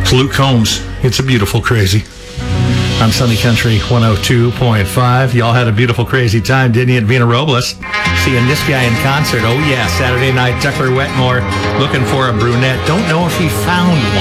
Luke Combs, It's a Beautiful Crazy. On Sunny Country 102.5. Y'all had a beautiful, crazy time, didn't you, at Vina Robles? Seeing this guy in concert. Oh, yeah, Saturday night, Tucker Wetmore looking for a brunette. Don't know if he found one.